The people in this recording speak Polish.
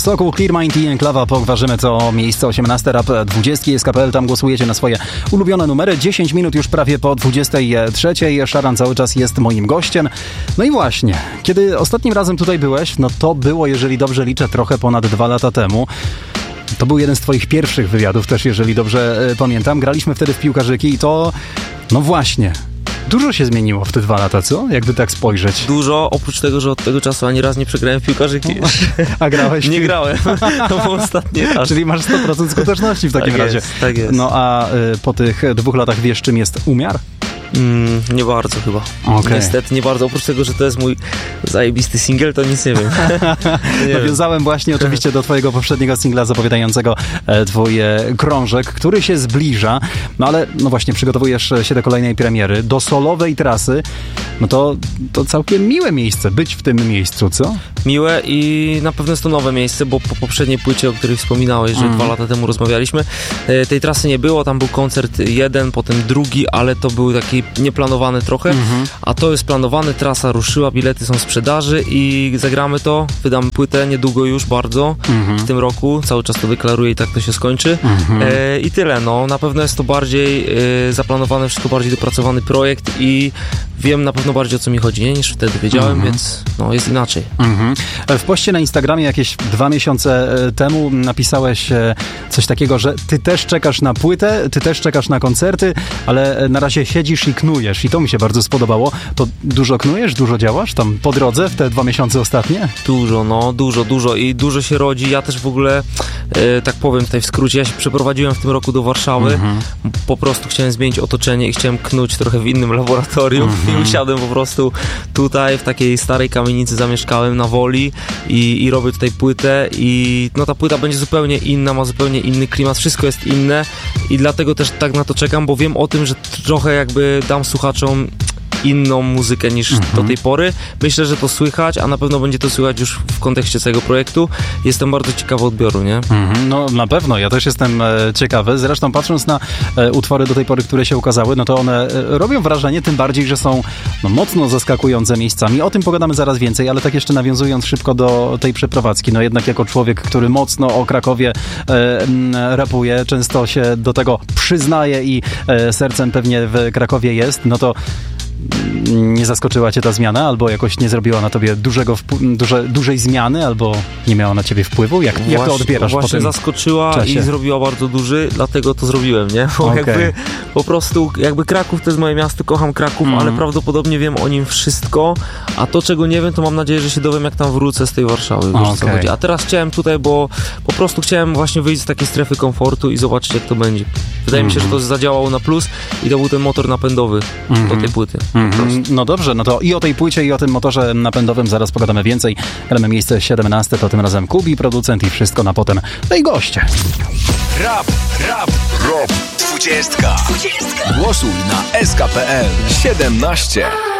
Sokół, Clear Mind i Enklawa. Pogważymy to miejsce 18 Rap 20 SKPL. Tam głosujecie na swoje ulubione numery. 10 minut już prawie po 23. Szaran cały czas jest moim gościem. No i właśnie, kiedy ostatnim razem tutaj byłeś, no to było, jeżeli dobrze liczę, trochę ponad 2 lata temu. To był jeden z twoich pierwszych wywiadów też, jeżeli dobrze pamiętam. Graliśmy wtedy w piłkarzyki i to, no właśnie... Dużo się zmieniło w te 2 lata, co? Jakby tak spojrzeć. Dużo, oprócz tego, że od tego czasu ani raz nie przegrałem w piłkarzyki. A grałeś? Nie grałem. To był ostatni raz. Czyli masz 100% skuteczności w takim razie. Tak jest. No a po tych 2 latach wiesz, czym jest umiar? Nie bardzo chyba. Okay. Niestety nie bardzo. Oprócz tego, że to jest mój zajebisty singiel, to nic nie wiem. Nawiązałem właśnie oczywiście do twojego poprzedniego singla zapowiadającego twój krążek, który się zbliża. No ale no właśnie, przygotowujesz się do kolejnej premiery, do solowej trasy. No to całkiem miłe miejsce, być w tym miejscu, co? Miłe i na pewno jest to nowe miejsce, bo po poprzedniej płycie, o której wspominałeś, że 2 lata temu rozmawialiśmy, tej trasy nie było, tam był koncert jeden, potem drugi, ale to był taki nieplanowany trochę, a to jest planowane, trasa ruszyła, bilety są w sprzedaży i zagramy to, wydam płytę niedługo już bardzo, w tym roku, cały czas to deklaruję i tak to się skończy i tyle, no, na pewno jest to bardziej zaplanowany, wszystko bardziej dopracowany projekt i wiem na pewno bardziej, o co mi chodzi, nie? Niż wtedy wiedziałem, więc no, jest inaczej. W poście na Instagramie jakieś 2 miesiące temu napisałeś coś takiego, że ty też czekasz na płytę, ty też czekasz na koncerty, ale na razie siedzisz i knujesz i to mi się bardzo spodobało. To dużo knujesz, dużo działasz tam po drodze w te 2 miesiące ostatnie? Dużo, no, dużo i dużo się rodzi. Ja też w ogóle, tak powiem tutaj w skrócie, ja się przeprowadziłem w tym roku do Warszawy, po prostu chciałem zmienić otoczenie i chciałem knuć trochę w innym laboratorium i usiadłem po prostu tutaj w takiej starej kamienicy, zamieszkałem na Woli i robię tutaj płytę i no ta płyta będzie zupełnie inna, ma zupełnie inny klimat, wszystko jest inne i dlatego też tak na to czekam, bo wiem o tym, że trochę jakby dam słuchaczom inną muzykę niż do tej pory. Myślę, że to słychać, a na pewno będzie to słychać już w kontekście całego projektu. Jestem bardzo ciekawy odbioru, nie? No na pewno, ja też jestem ciekawy. Zresztą patrząc na utwory do tej pory, które się ukazały, no to one robią wrażenie, tym bardziej, że są no, mocno zaskakujące miejscami. O tym pogadamy zaraz więcej, ale tak jeszcze nawiązując szybko do tej przeprowadzki, no jednak jako człowiek, który mocno o Krakowie rapuje, często się do tego przyznaje i sercem pewnie w Krakowie jest, no to nie zaskoczyła cię ta zmiana, albo jakoś nie zrobiła na tobie dużej zmiany, albo nie miała na ciebie wpływu? Jak to odbierasz? Właśnie zaskoczyła czasie? I zrobiła bardzo duży, dlatego to zrobiłem, nie? Bo jakby po prostu, jakby Kraków to jest moje miasto, kocham Kraków, ale prawdopodobnie wiem o nim wszystko, a to, czego nie wiem, to mam nadzieję, że się dowiem, jak tam wrócę z tej Warszawy. Wiesz, co chodzi. A teraz chciałem tutaj, bo po prostu chciałem właśnie wyjść z takiej strefy komfortu i zobaczyć, jak to będzie. Wydaje mi się, że to zadziałało na plus i to był ten motor napędowy do tej płyty. No dobrze, no to i o tej płycie, i o tym motorze napędowym zaraz pogadamy więcej. Gramy miejsce 17, to tym razem Kubi, producent i wszystko na potem. No i goście. Rap 20. Głosuj na SKPL 17.